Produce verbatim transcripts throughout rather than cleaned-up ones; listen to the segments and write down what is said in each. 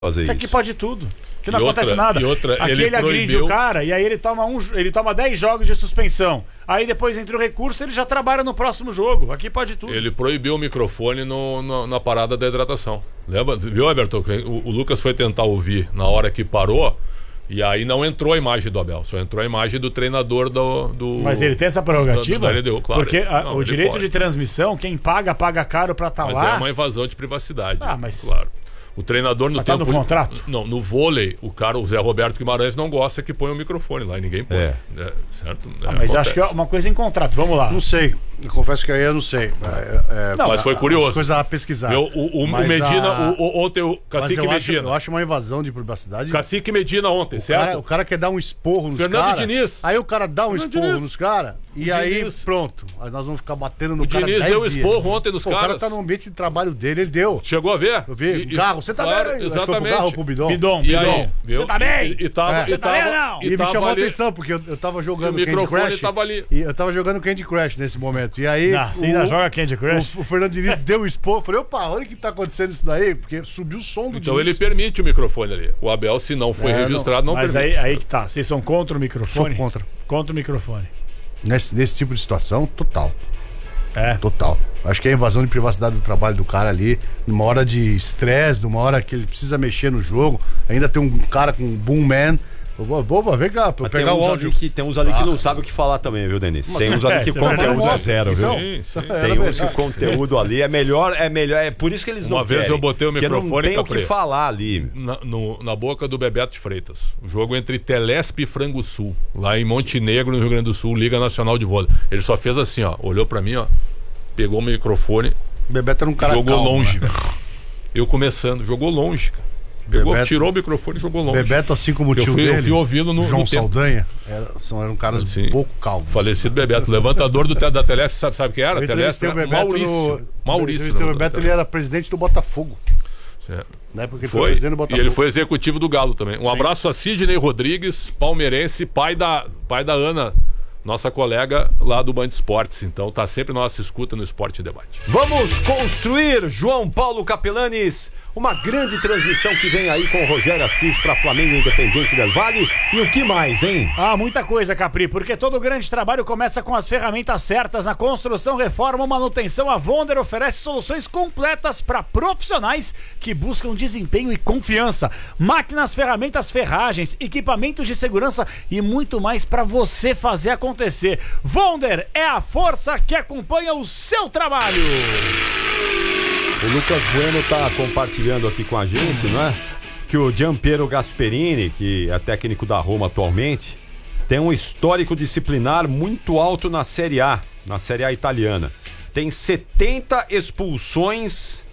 fazer que isso. aqui pode tudo. Que não E acontece outra- nada. e outra, aqui ele ele, agride proibiu- o cara e aí ele toma um, ele toma dez jogos de suspensão. Aí depois entra o recurso, ele já trabalha no próximo jogo. Aqui pode tudo. Ele proibiu o microfone no, no- na parada da hidratação. Lembra? Viu, Everton? O, o Lucas foi tentar ouvir na hora que parou. E aí não entrou a imagem do Abel, só entrou a imagem do treinador do... do Mas ele tem essa prerrogativa? da- da L D U, claro. Porque a- Não, o ele direito pode. de transmissão, quem paga, paga caro pra estar Mas lá. é uma invasão de privacidade. Ah, mas- Claro. O treinador no Mas tá tempo... no contrato? Não, no vôlei, o cara, o Zé Roberto Guimarães não gosta que ponha o microfone lá e ninguém põe. É. É, certo? Ah, É, mas acho que é acontece. uma coisa em contrato. Vamos lá. Não sei. Eu confesso que aí eu não sei. É, é, Não, mas foi a- curioso. As coisas a pesquisar. Eu- o, o, Mas o Medina, a- o, o, ontem o Mas Cacique eu acho, Medina. eu acho uma invasão de privacidade. Cacique Medina ontem, O certo? cara, o cara quer dar um esporro nos Fernando caras. Diniz. Aí o cara dá um Fernando esporro Diniz. nos caras. E O aí, Diniz. pronto. Aí nós vamos ficar batendo no O cara Diniz dez deu dias. esporro ontem nos Pô, O cara caras. tá no ambiente de trabalho dele, ele deu. Chegou a ver? Eu vi. E- e- Carro, você tá claro, bem? Acho que foi pro Exatamente. carro ou pro bidon? Bidon, E bidon. aí, viu? Você tá bem? E, e tava, É. e Você tá tava, bem ou não? E, me tava chamou a ali- atenção, porque eu, eu tava jogando E o Candy microfone Crush. tava ali. E eu tava jogando Candy Crush nesse momento. E aí. Não, você ainda joga Candy Crush? O, o Fernando Diniz deu o esporro. Eu falei, opa, olha o que tá acontecendo isso daí. Porque subiu o som do Então ele Diniz. permite o microfone ali. O Abel, se não foi É, não- registrado, não, Mas aí, permite. aí que tá. Vocês são contra o microfone? Sou contra. Contra o microfone. Nesse, nesse tipo de situação, total. É. Total. Acho que é invasão de privacidade do trabalho do cara ali, numa hora de estresse, numa hora que ele precisa mexer no jogo. Ainda tem um cara com um boom man. Boba, vem cá, pra eu Mas pegar tem o uns áudio. ali que, tem uns ali que não sabem o que falar também, viu, Denis? Tem uns ali É, que isso é conteúdo verdade. é zero, viu? Então, Sim, sim. era Tem uns que verdade. conteúdo ali é melhor, é melhor, é por isso que eles Uma não vez querem, eu botei o porque microfone, não tem o Capri. que falar ali. Na, no- na boca do Bebeto de Freitas. O jogo entre Telesp e Frango Sul, lá em Montenegro, no Rio Grande do Sul, Liga Nacional de Vôlei. Ele só fez assim, ó, olhou pra mim, ó, pegou o microfone, O Bebeto era um cara jogou calmo, longe, né? velho. Eu começando, jogou longe, cara. Pegou, Bebeto- tirou o microfone e jogou longe. Bebeto, assim como o Eu tio fui- eu dele, fui ouvindo no- João no tempo. Saldanha, era, são, eram caras Sim. pouco calmos. Falecido Bebeto, levantador do, te- da Telesp, sabe, sabe quem era? Eu Telesp, entrevistei o Bebeto Maurício. no- Maurício. entrevistei o não, Bebeto, da ele era presidente do Botafogo. Telesp. Na época que ele foi, Foi, presidente do e Botafogo. ele foi executivo do Galo também. Um Sim. abraço a Sidney Rodrigues, palmeirense, pai da, pai da Ana, nossa colega lá do Band Esportes. Então tá sempre nossa escuta no Esporte e Debate. Vamos construir, João Paulo Capelanes, uma grande transmissão que vem aí com o Rogério Assis para Flamengo Independente del Valle. E o que mais, hein? Ah, muita coisa, Capri, porque todo grande trabalho começa com as ferramentas certas na construção, reforma ou manutenção. A Vonder oferece soluções completas para profissionais que buscam desempenho e confiança. Máquinas, ferramentas, ferragens, equipamentos de segurança e muito mais para você fazer acontecer. Vonder é a força que acompanha o seu trabalho. O Lucas Bueno tá compartilhando aqui com a gente, não é? Que o Giampiero Gasperini, que é técnico da Roma atualmente, tem um histórico disciplinar muito alto na Série A, na Série A italiana. Tem setenta expulsões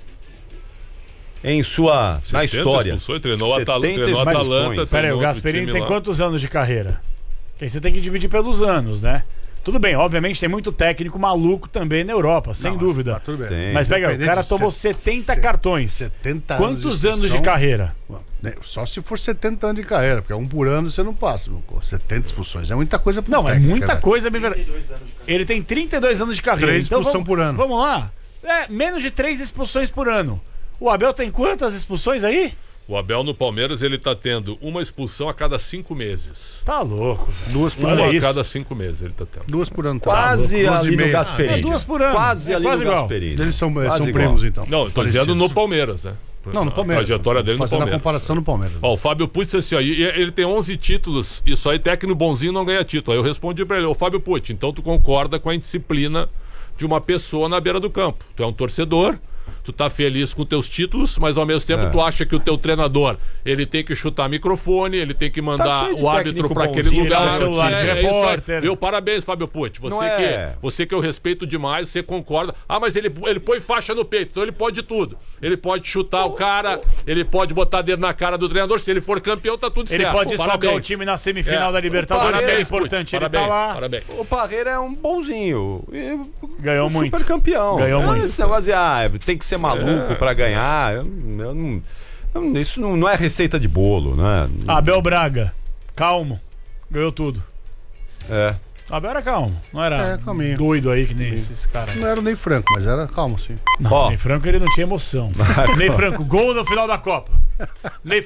em sua na setenta história. expulsões, treinou o Atal- setenta treinou o Atalanta, expulsões. Pera aí, o outro Gasperini time tem lá. quantos anos de carreira? Porque você tem que dividir pelos anos, né? Tudo bem, obviamente tem muito técnico maluco também na Europa, sem Não, dúvida. Tá tudo bem. Tem. Mas pega, o Independente cara de tomou set- setenta set- cartões. setenta anos Quantos de anos de expulsão? carreira? Né, Só se for setenta anos de carreira, porque um por ano você não passa. meu. setenta expulsões. É muita coisa pro Não, é técnico, muita né? coisa. bem ver- Ele tem trinta e dois anos de carreira. Três então expulsão vamos, por ano. Vamos lá. É, menos de três expulsões por ano. O Abel tem quantas expulsões aí? O Abel no Palmeiras, ele tá tendo uma expulsão a cada cinco meses. Tá louco. velho. Duas por Olha Uma ano. a isso. cada cinco meses ele tá tendo. Duas por ano. tá? Quase Duas e ali no meia. Gasperini. É duas por ano. Quase É ali quase no igual. Gasperini. Eles são, Quase são igual. primos, então. Não, eu tô Parecidos. dizendo no Palmeiras, né? Não, no Palmeiras. A trajetória dele no Fazendo Palmeiras. a comparação no Palmeiras. Ó, o Fábio Pucci disse assim, ó, e- e ele tem onze títulos, isso aí técnico bonzinho não ganha título. Aí eu respondi pra ele, ô Fábio Pucci, então tu concorda com a indisciplina de uma pessoa na beira do campo. Tu é um torcedor, tu tá feliz com teus títulos, mas ao mesmo tempo É. tu acha que o teu treinador, ele tem que chutar microfone, ele tem que mandar cheio de o árbitro técnico pra aquele bonzinho, lugar. tirar o celular de isso aí. repórter. Viu? Parabéns, Fábio Pucci. Você, Não é. que, você que eu respeito demais, você concorda. Ah, mas ele, ele põe faixa no peito, então ele pode tudo. Ele pode chutar o cara, ele pode botar dedo na cara do treinador. Se ele for campeão, tá tudo Ele certo. pode desfalcar Parabéns. o time na semifinal É. da Libertadores, que é Parabéns, importante. Pucci. Ele Parabéns, tá lá. parabéns. O Parreira é um bonzinho. E- Ganhou um muito. Super campeão. Ganhou é, muito. Esse negócio de, ah, tem que ser maluco É. pra ganhar. Eu, eu não, eu- isso não, não é receita de bolo, né? Abel Braga, calmo. Ganhou tudo. É. Abel era calmo. Não era É, calminho. doido aí que nem esses caras. Não era nem franco, mas era calmo, sim. Não, Ó. nem Franco ele não tinha emoção. Nem Franco, gol no final da Copa. Lei